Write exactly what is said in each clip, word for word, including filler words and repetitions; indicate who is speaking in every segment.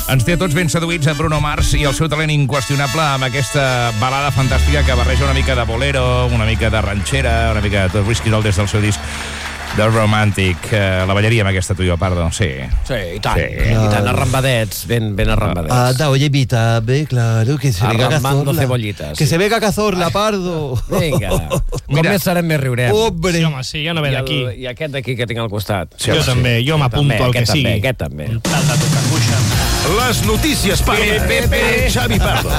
Speaker 1: Ens té tots ben seduïts a Bruno Mars i el seu talent inqüestionable amb aquesta balada fantàstica que barreja una mica de bolero, una mica de ranxera, una mica de tot whisky roll des del seu disc The Romantic. La ballaríem aquesta tu i jo, perdó, sí.
Speaker 2: Sí, i tant, sí. I tant, arrambadets, ben, ben arrambadets.
Speaker 3: Anda, oye, Vita, ve, claro, que se ve
Speaker 2: Arrambando
Speaker 3: Cazorla.
Speaker 2: cebollitas.
Speaker 3: Que sí. se ve Cazorla, Pardo.
Speaker 2: Vinga, com més serem, més riurem.
Speaker 3: Hombre.
Speaker 4: Sí, home, sí, jo no ve d'aquí.
Speaker 2: I, I aquest d'aquí que tinc al costat.
Speaker 4: Sí, jo també, sí. Jo m'apunto al que
Speaker 2: aquest
Speaker 4: sigui.
Speaker 2: També, aquest també.
Speaker 4: Tal de tocar cuixa.
Speaker 5: Les notícies per Xavi Pardo.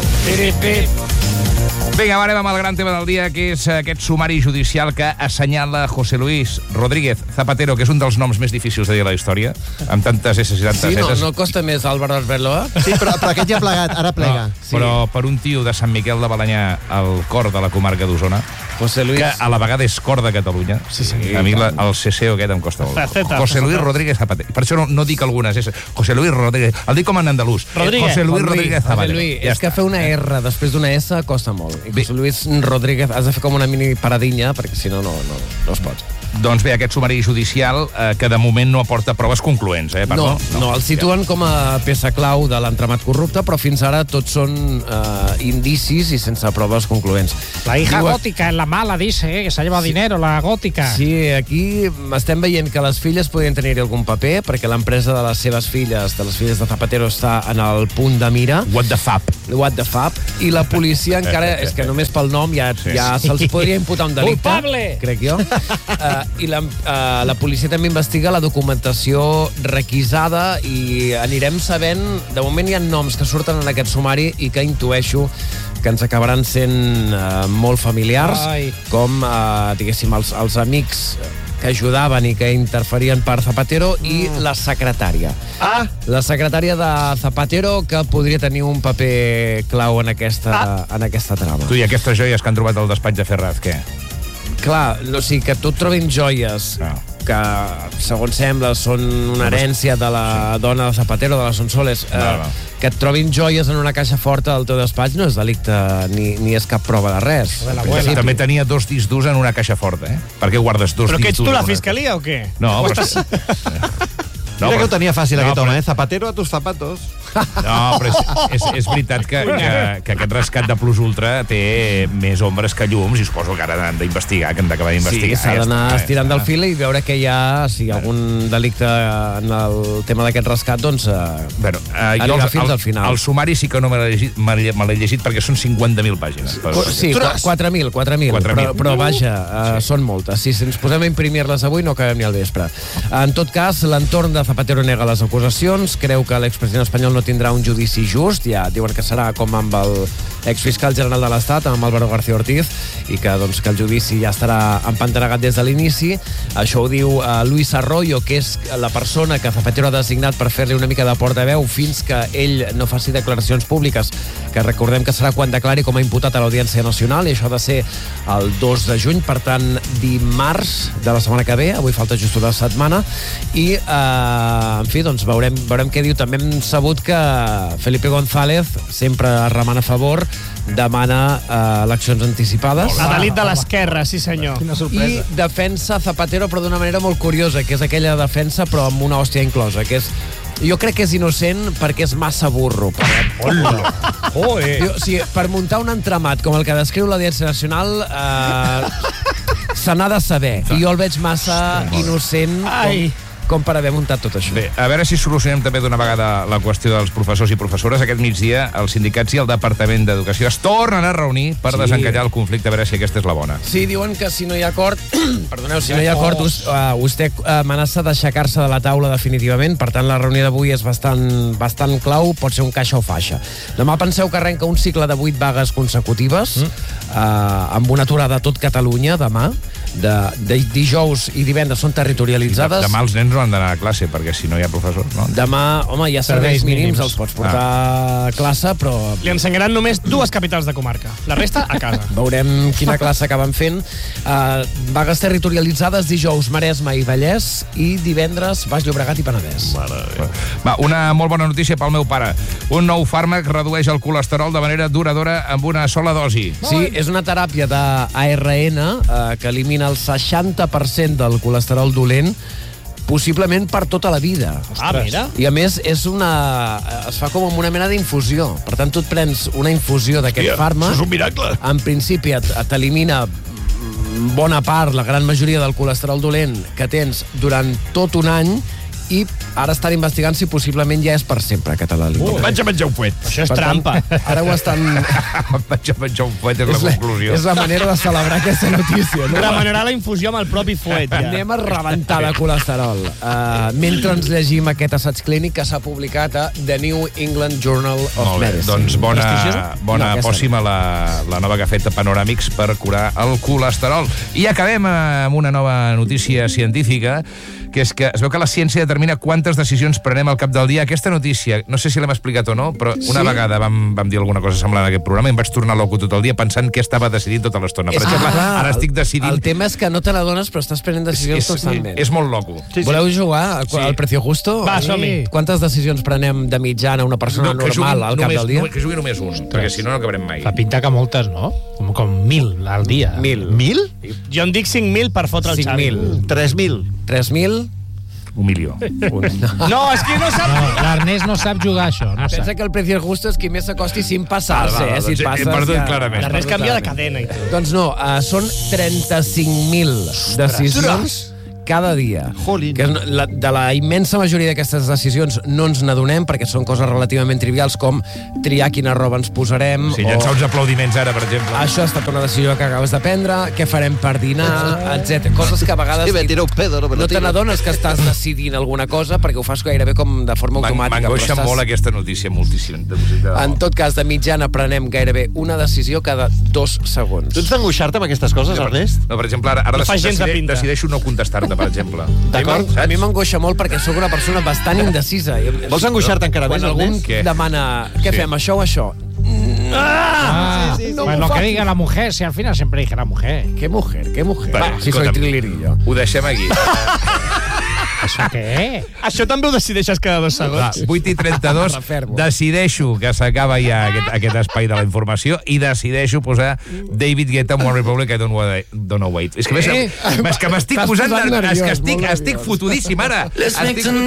Speaker 1: Vinga, va, anem amb el gran tema del dia, que és aquest sumari judicial que assenyala José Luis Rodríguez Zapatero, que és un dels noms més difícils de dir a la història, amb tantes S i tantes
Speaker 2: Sí, no,
Speaker 1: S's.
Speaker 2: no costa més Álvaro Arbeloa?
Speaker 3: Sí, però, però aquest ja ha plegat, ara plega.
Speaker 1: No, sí. Però per un tio de Sant Miquel de Balanyà, al cor de la comarca d'Osona,
Speaker 2: José Luis...
Speaker 1: que a la vegada és cor de Catalunya,
Speaker 4: sí, sí,
Speaker 1: a mi la, el C C O aquest em costa molt.
Speaker 4: Faceta,
Speaker 1: José Luis
Speaker 4: faceta.
Speaker 1: Rodríguez Zapatero. Per això no, no dic algunes S. José Luis Rodríguez. El dic com en andalús.
Speaker 4: Rodríguez.
Speaker 1: José Luis
Speaker 2: Juan
Speaker 1: Rodríguez
Speaker 2: José
Speaker 1: Zapatero.
Speaker 2: Luis,
Speaker 1: Ja
Speaker 2: és que
Speaker 1: està.
Speaker 2: fer una R després d'una S costa molt. I
Speaker 1: Bé.
Speaker 2: José Luis Rodríguez has de fer com una mini paradinya, perquè si no, no, no, no es pot.
Speaker 1: Doncs bé, aquest sumari judicial eh, que de moment no aporta proves concloents, eh?
Speaker 2: No, no, no, el situen com a peça clau de l'entramat corrupte, però fins ara tots són eh, indicis i sense proves concloents.
Speaker 4: La hija
Speaker 2: Diu-
Speaker 4: gótica es la mala, dice, eh, que se lleva dinero, la gótica.
Speaker 2: Sí, aquí estem veient que les filles podrien tenir algun paper, perquè l'empresa de les seves filles, de les filles de Zapatero, està en el punt de mira.
Speaker 1: What the fuck?
Speaker 2: What the fuck? I la policia encara, és que només pel nom ja,
Speaker 1: Sí.
Speaker 2: ja se'ls podria imputar un delicte.
Speaker 4: Culpable!
Speaker 2: Crec jo. Uh, I la, uh, la policia també investiga la documentació requisada i anirem sabent... De moment hi ha noms que surten en aquest sumari i que intueixo que ens acabaran sent uh, molt familiars,
Speaker 4: Ai.
Speaker 2: com, uh, diguéssim, els, els amics que ajudaven i que interferien per Zapatero i la secretària.
Speaker 3: Ah,
Speaker 2: La secretària de Zapatero, que podria tenir un paper clau en aquesta, ah. en aquesta trama.
Speaker 1: Tu i aquestes joies que han trobat al despatx de Ferraz, què?
Speaker 2: Clar, no, o sigui, que tu et trobin joies
Speaker 1: No.
Speaker 2: que, segons sembla, són una herència de la dona de Zapatero, de la Sonsoles, eh,
Speaker 1: No, no.
Speaker 2: que et trobin joies en una caixa forta del teu despatx no és delicte ni, ni és cap prova de res.
Speaker 4: De la
Speaker 2: En
Speaker 4: abuela.
Speaker 2: principi.
Speaker 1: També tenia dos discs durs en una caixa forta, eh? Per què guardes dos
Speaker 4: Però
Speaker 1: discs
Speaker 4: que ets
Speaker 1: durs
Speaker 4: tu la
Speaker 1: en una-
Speaker 4: fiscalia o què?
Speaker 1: No,
Speaker 4: O
Speaker 1: però...
Speaker 4: estàs-
Speaker 3: mira que ho tenia fàcil
Speaker 1: no,
Speaker 3: aquest
Speaker 1: però-
Speaker 3: home, eh? Zapatero a tus zapatos.
Speaker 1: No, però és, és, és veritat que, que, que aquest rescat de Plus Ultra té més ombres que llums i suposo que ara han d'investigar, que han d'acabar
Speaker 2: Sí,
Speaker 1: d'investigar.
Speaker 2: s'ha
Speaker 1: Ja
Speaker 2: d'anar
Speaker 1: està,
Speaker 2: estirant
Speaker 1: ja
Speaker 2: del
Speaker 1: està.
Speaker 2: fil i veure que hi ha, si hi ha algun delicte en el tema d'aquest rescat, doncs eh,
Speaker 1: Bueno, eh, jo
Speaker 2: arribar
Speaker 1: els-
Speaker 2: fins
Speaker 1: el,
Speaker 2: al final.
Speaker 1: El sumari sí que no me l'he llegit, me l'he me l'he llegit perquè són cinquanta mil pàgines. Però,
Speaker 2: Sí, quatre mil, quatre mil,
Speaker 1: quatre mil.
Speaker 2: però, però vaja, uh, són moltes. Si ens posem a imprimir-les avui no acabem ni al vespre. En tot cas, l'entorn de Zapatero nega les acusacions, creu que l'expresident espanyol no tindrà un judici just, ja diuen que serà com amb el exfiscal general de l'Estat, amb Álvaro García Ortiz, i que, doncs, que el judici ja estarà empantanegat des de l'inici. Això ho diu uh, Luis Arroyo, que és la persona que Zapatero ha designat per fer-li una mica de portaveu fins que ell no faci declaracions públiques, que recordem que serà quan declari com a imputat a l'Audiència Nacional, i això ha de ser el dos de juny, per tant, dimarts de la setmana que ve, avui falta just una setmana, i, eh, en fi, doncs veurem, veurem què diu. També hem sabut que Felipe González, sempre remant a favor, demana eh, eleccions anticipades.
Speaker 4: Adelit de l'esquerra, sí senyor. Quina
Speaker 2: I defensa Zapatero, però d'una manera molt curiosa, que és aquella defensa, però amb una hòstia inclosa, que és... Jo crec que és innocent perquè és massa burro.
Speaker 1: Hola! Oh, eh.
Speaker 2: O sigui, per muntar un entramat com el que descriu l'Audiència Nacional, eh, se n'ha de saber. I jo el veig massa innocent
Speaker 4: Ai.
Speaker 2: com, com per haver muntat tot això.
Speaker 1: Bé, a veure si solucionem també d'una vegada la qüestió dels professors i professores. Aquest migdia els sindicats i el Departament d'Educació es tornen a reunir per
Speaker 2: Sí.
Speaker 1: desencallar el conflicte, a veure si aquesta és la bona.
Speaker 2: Sí, diuen que si no hi ha acord, perdoneu, si no hi ha acord, us, uh, vostè amenaça d'aixecar-se de la taula definitivament, per tant la reunió d'avui és bastant, bastant clau, pot ser un caixa o faixa. Demà penseu que arrenca un cicle de vuit vagues consecutives, mm. uh, amb una aturada a tot Catalunya, demà, de, de dijous i divendres són territorialitzades.
Speaker 1: Demà els nens no han d'anar a classe, perquè si no hi ha professors, no?
Speaker 2: Demà, home, hi ha serveis,
Speaker 4: Serveis
Speaker 2: mínims,
Speaker 4: mínims.
Speaker 2: els pots portar ah. a classe, però
Speaker 4: Li ensenyaran només dues capitals de comarca. La resta, a casa.
Speaker 2: veurem quina classe acaben fent. Uh, vagues territorialitzades dijous Maresme i Vallès i divendres Baix Llobregat i Penedès.
Speaker 1: Va, una molt bona notícia pel meu pare. Un nou fàrmac redueix el colesterol de manera duradora amb una sola dosi.
Speaker 2: Sí, és una teràpia d'A R N eh, que elimina el seixanta per cent del colesterol dolent possiblement per tota la vida.
Speaker 4: Ah, mira.
Speaker 2: I a més és una... es fa com amb una mena d'infusió. Per tant, tu et prens una infusió d'aquest fàrmac.
Speaker 5: Això és un miracle.
Speaker 2: En principi et, t'elimina bona part, la gran majoria del colesterol dolent que tens durant tot un any, i ara estan investigant si possiblement ja és per sempre que te l'elimina.
Speaker 5: Uh, vaig a menjar un fuet.
Speaker 4: Això és
Speaker 2: Per tant,
Speaker 4: trampa.
Speaker 2: ara ho estan...
Speaker 1: Vaig a menjar un fuet, és la
Speaker 2: és, la,
Speaker 1: conclusió.
Speaker 2: és la manera de celebrar aquesta notícia. No?
Speaker 4: Remenarà la infusió amb el propi fuet, ja.
Speaker 2: Anem a rebentar de colesterol. Uh, mentre ens llegim aquest assaig clínic que s'ha publicat a The New England Journal of
Speaker 1: Molt bé,
Speaker 2: Medicine.
Speaker 1: doncs bona,
Speaker 2: Prestigiosa?
Speaker 1: bona
Speaker 2: No, aquesta
Speaker 1: pòssima la, la nova que ha fet Panoràmics per curar el colesterol. I acabem amb una nova notícia científica, que és que es veu que la ciència determina quantes decisions prenem al cap del dia. Aquesta notícia, no sé si l'hem explicat o no, però una
Speaker 2: Sí?
Speaker 1: vegada vam, vam dir alguna cosa semblant en aquest programa i em vaig tornar loco tot el dia pensant què estava decidint tota l'estona. Per
Speaker 2: És
Speaker 1: exemple,
Speaker 2: clar,
Speaker 1: ara estic decidint...
Speaker 2: El tema és que no te n'adones, però estàs prenent decisions
Speaker 1: és,
Speaker 2: constantment.
Speaker 1: és molt loco.
Speaker 3: Sí, sí.
Speaker 2: Voleu jugar al,
Speaker 1: Sí.
Speaker 2: al Precio Justo?
Speaker 4: Va, som-hi.
Speaker 2: Quantes decisions prenem de mitjana una persona
Speaker 1: que
Speaker 2: normal
Speaker 1: jugui
Speaker 2: al cap
Speaker 1: només,
Speaker 2: del dia?
Speaker 1: només- Que jugui només un, perquè si no, no acabarem mai.
Speaker 6: Fa pinta que moltes, no? Com, com mil al dia.
Speaker 2: Mil.
Speaker 3: Mil?
Speaker 4: Jo en dic cinc mil per fotre el
Speaker 2: Cinc
Speaker 4: Xavi.
Speaker 2: mil.
Speaker 3: Tres mil.
Speaker 2: Tres mil?
Speaker 1: Un milió.
Speaker 4: No, és que no sap...
Speaker 6: No, l'Ernest no sap jugar això. No
Speaker 2: Pensa
Speaker 6: sap.
Speaker 2: que el Precio Justo és qui més s'acosti sin passar-se,
Speaker 1: Val, val,
Speaker 2: eh?
Speaker 1: val,
Speaker 2: Si
Speaker 1: doncs
Speaker 2: et passes...
Speaker 1: he perdut
Speaker 2: ja-
Speaker 1: clarament.
Speaker 2: ja has
Speaker 4: L'Ernest
Speaker 2: perdut
Speaker 4: canvia de
Speaker 2: clarament.
Speaker 4: cadena i tot.
Speaker 2: Doncs no, uh, són trenta-cinc mil decisions cada dia.
Speaker 3: Jolín.
Speaker 2: Que és la, de la immensa majoria d'aquestes decisions no ens n'adonem perquè són coses relativament trivials com triar quina roba ens posarem
Speaker 1: Sí,
Speaker 2: o
Speaker 1: llançar uns aplaudiments ara, per exemple.
Speaker 2: això ha estat una decisió que acabes de prendre, què farem per dinar, etcètera. Coses que a vegades
Speaker 3: Sí, me tira un pedo, no me lo
Speaker 2: no te
Speaker 3: tiro.
Speaker 2: n'adones que estàs decidint alguna cosa perquè ho fas gairebé com de forma
Speaker 1: M'an-
Speaker 2: automàtica.
Speaker 1: M'angoixa
Speaker 2: però estàs-
Speaker 1: molt aquesta notícia, moltíssim. De, de, de,
Speaker 2: En tot cas, de mitjana prenem gairebé una decisió cada dos segons.
Speaker 3: Tu ets d'angoixar-te amb aquestes coses, Ernest?
Speaker 1: No, per exemple, ara, ara
Speaker 4: No fa gens de
Speaker 1: decide-
Speaker 4: pinta.
Speaker 1: decideixo no contestar-te, per exemple.
Speaker 2: D'acord? A mi m'angoixa molt perquè sóc una persona bastant indecisa. I-
Speaker 3: Vols angoixar-te encara
Speaker 2: Quan
Speaker 3: més,
Speaker 2: algú
Speaker 3: Ernest?
Speaker 1: Què?
Speaker 2: demana què
Speaker 1: Sí.
Speaker 2: fem, això o això?
Speaker 6: Ah,
Speaker 2: sí, sí, no
Speaker 6: pues
Speaker 2: m'ho
Speaker 6: lo que
Speaker 2: facis.
Speaker 6: diga la mujer, si al final siempre dije la mujer.
Speaker 2: Què mujer, què mujer?
Speaker 1: Va,
Speaker 2: si soy
Speaker 1: escolta'm.
Speaker 2: trilirillo.
Speaker 1: Ho deixem aquí.
Speaker 6: ¿Eso qué?
Speaker 4: Això també ho decideixes cada dos
Speaker 1: Va,
Speaker 4: segons.
Speaker 1: vuit i trenta-dos,
Speaker 2: Refermo.
Speaker 1: decideixo que s'acaba ja aquest, aquest espai de la informació i decideixo posar David Guetta amb One Republic, I don't, wa- don't know wait. És que, més,
Speaker 2: Eh?
Speaker 1: és que m'estic
Speaker 2: T'has
Speaker 1: posant...
Speaker 2: posat
Speaker 1: ner- és que
Speaker 2: nerviós,
Speaker 1: estic,
Speaker 2: molt
Speaker 1: estic
Speaker 2: nerviós.
Speaker 1: fotudíssim, ara. Estic fotudíssim.